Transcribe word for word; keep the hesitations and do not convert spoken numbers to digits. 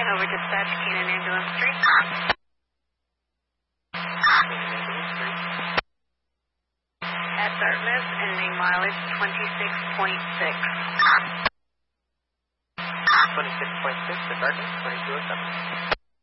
Over dispatch, Keenan Ambulance three. At Dartmouth, ending mileage twenty-six point six. twenty-six point six at Dartmouth, twenty-two oh seven.